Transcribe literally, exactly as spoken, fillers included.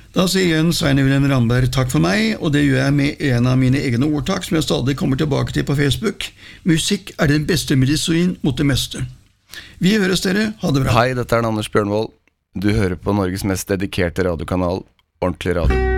Da sier igjen Svein Wilhelm Ramberg takk for meg, og det gjør jeg med en av mine egne ordtak som jeg stadig kommer tilbake til på Facebook. Musikk er den beste medisin mot det meste. Vi høres dere, ha det bra. Hei, dette er Anders Bjørnvold. Du hører på Norges mest dedikerte radiokanal, Ordentlig Radio.